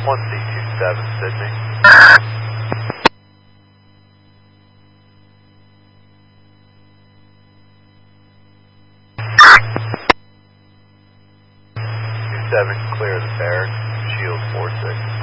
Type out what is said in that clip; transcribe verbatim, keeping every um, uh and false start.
one C two seven, Sydney. two seven, clear the barracks, shield four six.